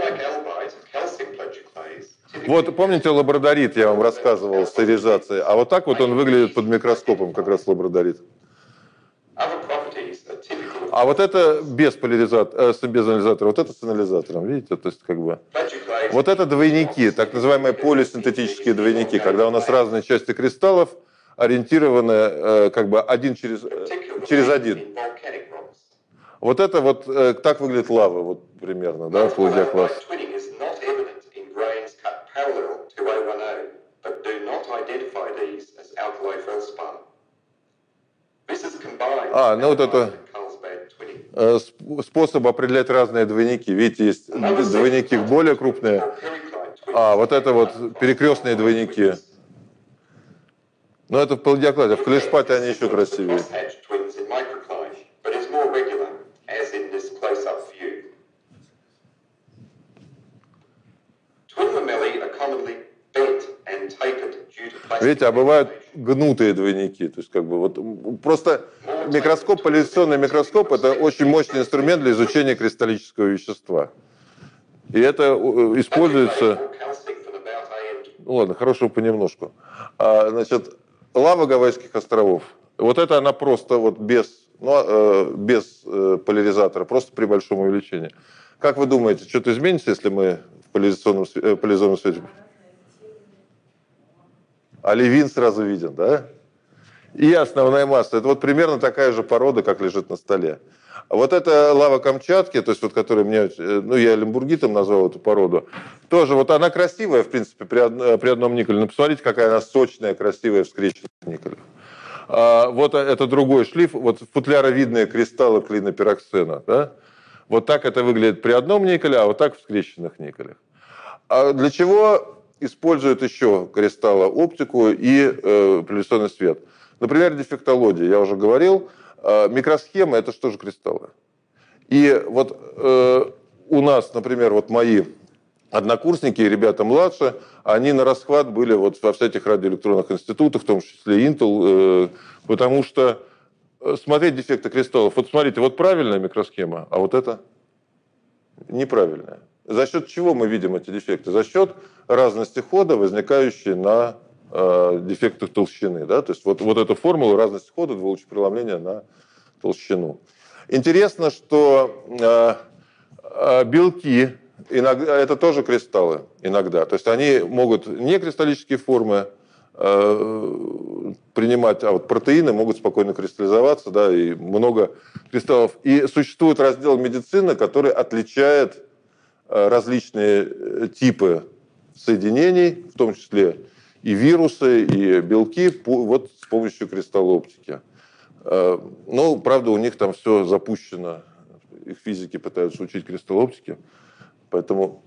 Speaker 1: Вот помните лабрадорит, я вам рассказывал, стерилизации. А вот так вот он выглядит под микроскопом, как раз лабрадорит. А вот это без поляризатора, без анализатора, вот это с анализатором, видите? То есть как бы... Вот это двойники, так называемые полисинтетические двойники, когда у нас разные части кристаллов ориентированы как бы один через один. Вот это вот так выглядит лава, вот примерно, да, плудиокласс. Ну вот это способ определять разные двойники. Видите, есть двойники более крупные, вот это вот перекрестные двойники. Но это в плудиоклассе, в клешпате они еще красивее. Видите, а бывают гнутые двойники. То есть, как бы, вот, просто микроскоп, поляризационный микроскоп – это очень мощный инструмент для изучения кристаллического вещества. И это используется... Ну ладно, хорошего понемножку. Значит, лава Гавайских островов. Вот это она просто вот без поляризатора, просто при большом увеличении. Как вы думаете, что-то изменится, если мы в поляризованном свете? Оливин сразу виден, да? И основная масса. Это вот примерно такая же порода, как лежит на столе. А вот эта лава Камчатки, то есть вот которая мне, я лимбургитом назвал эту породу, тоже вот она красивая, в принципе, при одном никеле. Но посмотрите, какая она сочная, красивая в скрещенных никелях. Вот это другой шлиф, вот футляровидные кристаллы клинопироксена, да? Вот так это выглядит при одном никеле, а вот так в скрещенных никелях. А для чего используют еще кристаллооптику и поляризационный свет? Например, дефектология. Я уже говорил, микросхемы – это что же кристаллы? И вот у нас, например, вот мои однокурсники, ребята младше, они на расхват были вот во всяких радиоэлектронных институтах, в том числе Intel, потому что смотреть дефекты кристаллов. Вот смотрите, вот правильная микросхема, а вот это неправильная. За счет чего мы видим эти дефекты? За счет разности хода, возникающей на дефектах толщины. Да? То есть вот эту формулу разности хода, двулучепреломления на толщину. Интересно, что белки, иногда, это тоже кристаллы иногда. То есть они могут не кристаллические формы принимать, а вот протеины могут спокойно кристаллизоваться, да, и много кристаллов. И существует раздел медицины, который отличает различные типы соединений, в том числе и вирусы, и белки, вот с помощью кристаллооптики. Но, правда, у них там все запущено. Их физики пытаются учить кристаллооптике. Поэтому...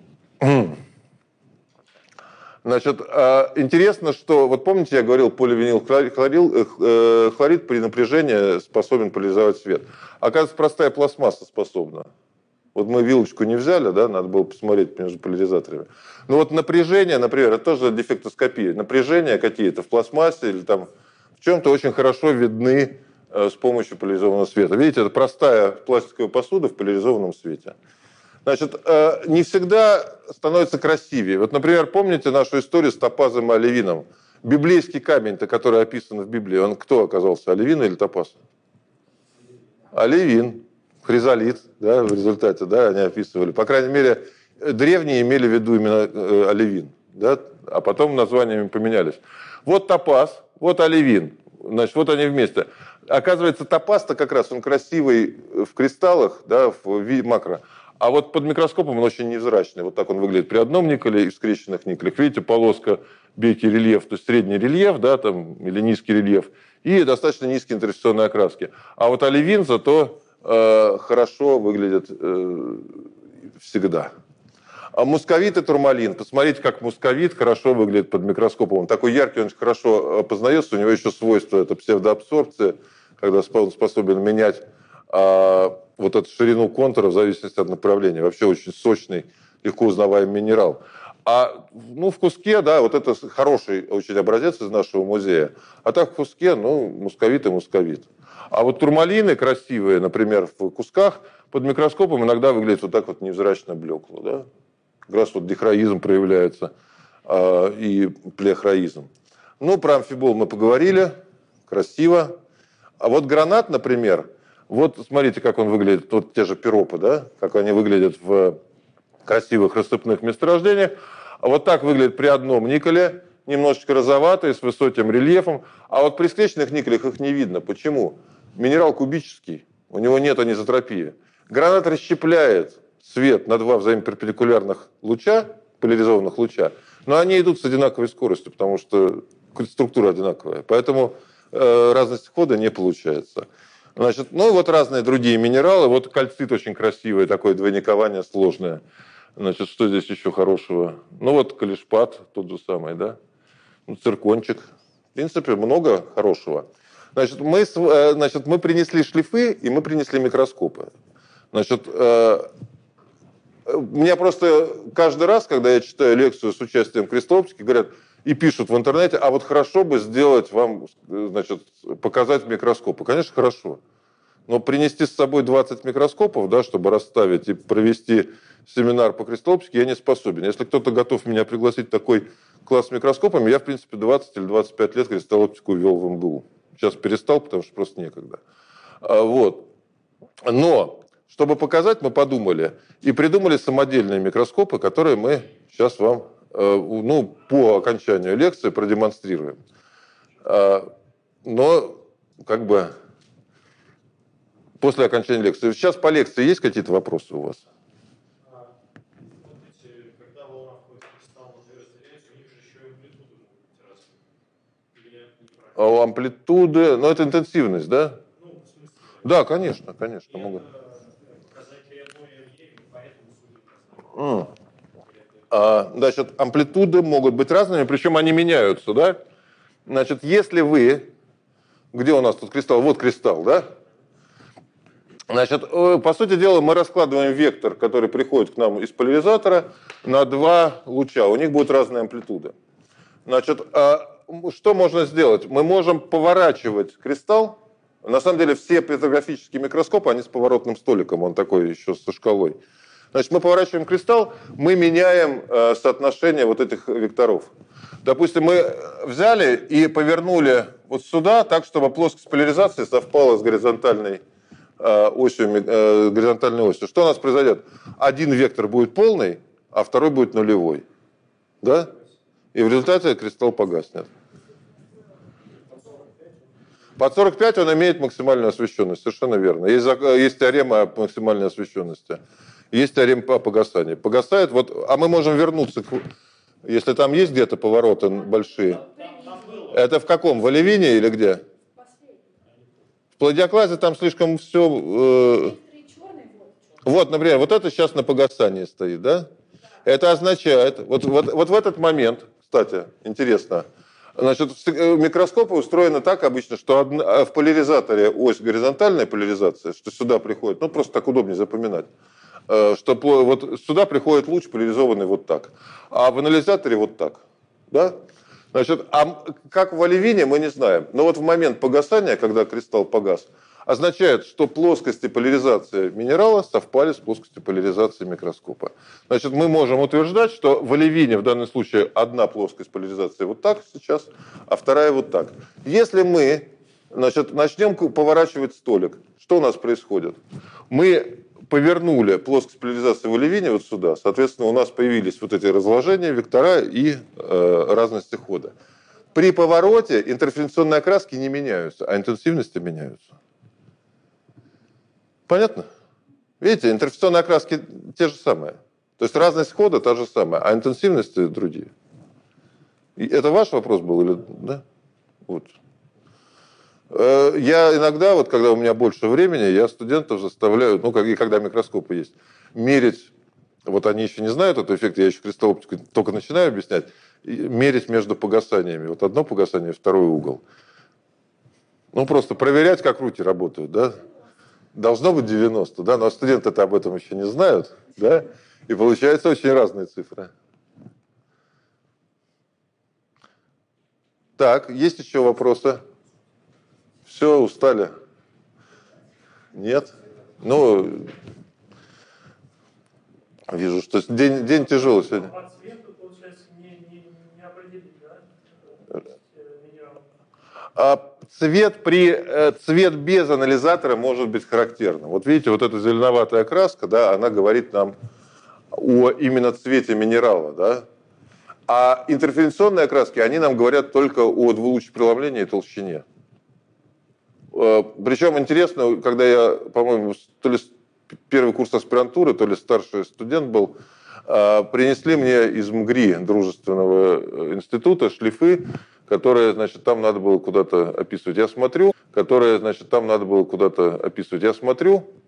Speaker 1: Значит, интересно, что... Вот помните, я говорил, поливинилхлорид при напряжении способен поляризовать свет. Оказывается, простая пластмасса способна. Вот мы вилочку не взяли, да, надо было посмотреть между поляризаторами. Но вот напряжение, например, это тоже дефектоскопия. Напряжения какие-то в пластмассе или там в чем-то очень хорошо видны с помощью поляризованного света. Видите, это простая пластиковая посуда в поляризованном свете. Значит, не всегда становится красивее. Вот, например, помните нашу историю с топазом и оливином? Библейский камень-то, который описан в Библии, он кто оказался, оливин или топаз? Оливин. Хризолит, да, в результате, да, они описывали. По крайней мере, древние имели в виду именно оливин, да, а потом названиями поменялись. Вот топаз, вот оливин, значит, вот они вместе. Оказывается, топаз-то как раз, он красивый в кристаллах, да, в макро, а вот под микроскопом он очень невзрачный. Вот так он выглядит при одном никеле и в скрещенных никелях. Видите, полоска бейкий рельеф, то есть средний рельеф, да, там, или низкий рельеф, и достаточно низкие интерференционные окраски. А вот оливин зато хорошо выглядит всегда. А мусковит и турмалин. Посмотрите, как мусковит хорошо выглядит под микроскопом. Он такой яркий, он очень хорошо опознается. У него еще свойство, это псевдоабсорбция, когда он способен менять вот эту ширину контура в зависимости от направления. Вообще очень сочный, легко узнаваемый минерал. В куске, да, вот это хороший очень образец из нашего музея. А так в куске, мусковит и мусковит. А вот турмалины красивые, например, в кусках под микроскопом иногда выглядят вот так вот невзрачно блекло. Да? Как раз вот дихроизм проявляется и плеохроизм. Про амфибол мы поговорили, красиво. А вот гранат, например, Вот смотрите, как он выглядит. Вот те же пиропы, да? Как они выглядят в красивых рассыпных месторождениях. А вот так выглядит при одном никеле. Немножечко розоватый, с высоким рельефом. А вот при встречных никелях их не видно. Почему? Минерал кубический. У него нет анизотропии. Гранат расщепляет свет на два взаимоперпендикулярных луча, поляризованных луча, но они идут с одинаковой скоростью, потому что структура одинаковая. Поэтому разность хода не получается. Значит, ну вот разные другие минералы. Вот кальцит очень красивый, такое двойникование сложное. Значит, что здесь еще хорошего? Ну вот калишпат, тот же самый, да? Ну, циркончик. В принципе, много хорошего. Значит, мы принесли шлифы и мы принесли микроскопы. Значит, меня просто каждый раз, когда я читаю лекцию с участием кристаллоптики, говорят и пишут в интернете, а вот хорошо бы сделать вам, значит, показать микроскопы. Конечно, хорошо. Но принести с собой 20 микроскопов, да, чтобы расставить и провести семинар по кристаллоптике, я не способен. Если кто-то готов меня пригласить в такой класс с микроскопами, я, в принципе, 20 или 25 лет кристаллоптику вел в МГУ. Сейчас перестал, потому что просто некогда. Вот. Но, чтобы показать, мы подумали и придумали самодельные микроскопы, которые мы сейчас вам, ну, по окончанию лекции продемонстрируем. Но, как бы, после окончания лекции. Сейчас по лекции есть какие-то вопросы у вас?
Speaker 2: Вот эти, когда волна входит в кристалл, внутри разделяется, у них же еще и амплитуды могут быть разные. Или я неправильно?
Speaker 1: А у амплитуды, ну, это интенсивность, да?
Speaker 2: Ну, в смысле.
Speaker 1: Да, конечно, конечно,
Speaker 2: И
Speaker 1: могут.
Speaker 2: это показатели одной энергии, поэтому судят разные.
Speaker 1: Значит, амплитуды могут быть разными, причем они меняются, да? Значит, если вы... Где у нас тут кристалл? Вот кристалл, да? Значит, по сути дела, мы раскладываем вектор, который приходит к нам из поляризатора, на два луча. У них будут разные амплитуды. Значит, что можно сделать? Мы можем поворачивать кристалл. На самом деле, все петрографические микроскопы, они с поворотным столиком, он такой еще со шкалой. Значит, мы поворачиваем кристалл, мы меняем соотношение вот этих векторов. Допустим, мы взяли и повернули вот сюда, так, чтобы плоскость поляризации совпала с горизонтальной горизонтальной осью. Что у нас произойдет? Один вектор будет полный, а второй будет нулевой. Да? И в результате кристалл погаснет. Под 45 он имеет максимальную освещенность, совершенно верно. Есть теорема о максимальной освещенности. Есть теорема по погасанию. Погасает, вот, а мы можем вернуться, если там есть где-то повороты большие. Это в каком? В оливине или где? В пладиоклазе там слишком все... Вот, например, вот это сейчас на погасании стоит, да? Это означает, вот в этот момент, кстати, интересно, значит, микроскопы устроены так обычно, что в поляризаторе ось горизонтальная поляризация, что сюда приходит, ну просто так удобнее запоминать, что вот сюда приходит луч поляризованный вот так, а в анализаторе вот так, да? Значит, а как в оливине, мы не знаем. Но вот в момент погасания, когда кристалл погас, означает, что плоскости поляризации минерала совпали с плоскостью поляризации микроскопа. Значит, мы можем утверждать, что в оливине в данном случае одна плоскость поляризации вот так сейчас, а вторая вот так. Если мы, значит, начнем поворачивать столик, что у нас происходит? Мы повернули плоскость поляризации в оливине вот сюда, соответственно, у нас появились вот эти разложения, вектора и разности хода. При повороте интерференционные окраски не меняются, а интенсивности меняются. Понятно? Видите, интерференционные окраски те же самые. То есть разность хода та же самая, а интенсивности другие. И это ваш вопрос был? Или... Да? Вот. Я иногда, вот когда у меня больше времени, я студентов заставляю, ну, и когда микроскопы есть, мерить, вот они еще не знают этот эффект, я еще кристаллоптику только начинаю объяснять, мерить между погасаниями. Вот одно погасание, второй угол. Ну, просто проверять, как руки работают, да? Должно быть 90, да, но студенты-то об этом еще не знают, да, и получаются очень разные цифры. Так, есть еще вопросы? Все, устали? Нет? Ну, вижу, что день тяжелый сегодня.
Speaker 2: По цвету, получается, не определить, да? Минерал.
Speaker 1: цвет без анализатора может быть характерным. Вот видите, вот эта зеленоватая краска, да, она говорит нам о именно цвете минерала, да. А интерференционные окраски, они нам говорят только о двулучепреломлении и толщине. Причем интересно, когда я, по-моему, то ли первый курс аспирантуры, то ли старший студент был, принесли мне из МГРИ, дружественного института, шлифы, которые, значит, там надо было куда-то описывать. Я смотрю,